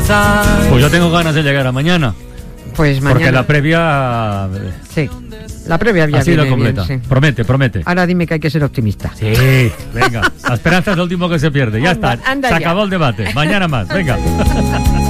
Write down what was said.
Pues yo tengo ganas de llegar a mañana. Pues mañana. Porque la previa... Sí, la previa ha sido completa. Bien, sí. Promete. Ahora dime que hay que ser optimista. Sí, venga. La esperanza es lo último que se pierde. Ya está. Anda Se ya. acabó el debate. Mañana más. Venga.